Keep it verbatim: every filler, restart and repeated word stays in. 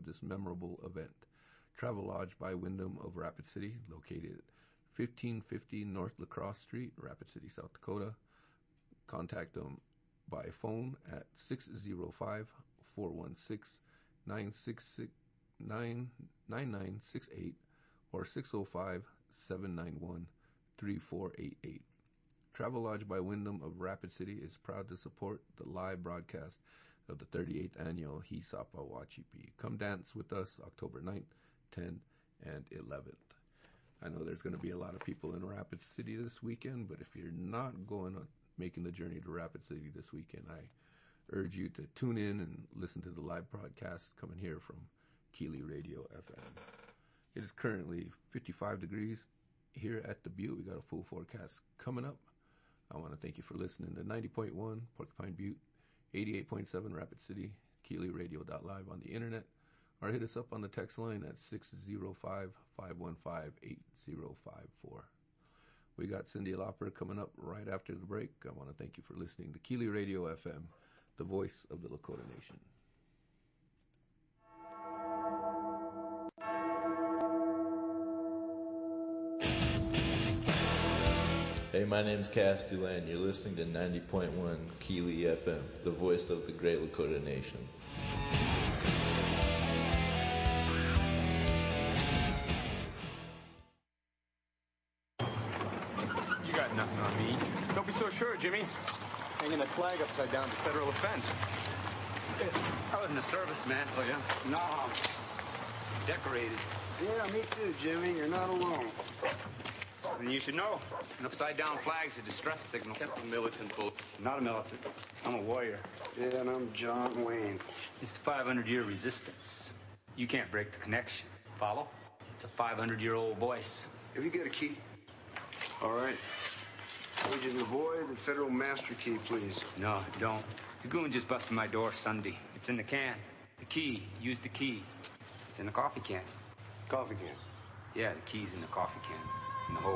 of this memorable event. Travelodge by Wyndham of Rapid City, located at fifteen fifty North Lacrosse Street, Rapid City, South Dakota. Contact them by phone at six oh five, four one six, nine nine six eight or six oh five, seven nine one, three four eight eight. Travelodge by Wyndham of Rapid City is proud to support the live broadcast of the thirty-eighth annual Hisapa Wachipi. Come dance with us October ninth, tenth, and eleventh. I know there's going to be a lot of people in Rapid City this weekend, but if you're not going on making the journey to Rapid City this weekend, I urge you to tune in and listen to the live broadcast coming here from Keeley Radio F M. It is currently fifty-five degrees here at the Butte. We got a full forecast coming up. I want to thank you for listening to ninety point one Porcupine Butte, eighty-eight point seven Rapid City, Keeley Radio dot live on the internet, or hit us up on the text line at six oh five, five one five, eight oh five four. We got Cyndi Lauper coming up right after the break. I want to thank you for listening to Keeley Radio F M, the voice of the Lakota Nation. Hey, my name's Cass Dulan. You're listening to ninety point one Keeley F M, the voice of the Great Lakota Nation. You got nothing on me. Don't be so sure, Jimmy. Hanging that flag upside down is a federal offense. I was in the service, man. Oh, yeah? No. Decorated. Yeah, me too, Jimmy. You're not alone. And you should know, an upside-down flag's a distress signal. A militant bull. Not a militant. I'm a warrior. Yeah, and I'm John Wayne. It's the five hundred year resistance. You can't break the connection. Follow? It's a five hundred year old voice. Have you got a key? All right. Agent Lavoy, the federal master key, please. No, don't. The goon just busted my door Sunday. It's in the can. The key. Use the key. It's in the coffee can. Coffee can. Yeah, the key's in the coffee can. In the hole.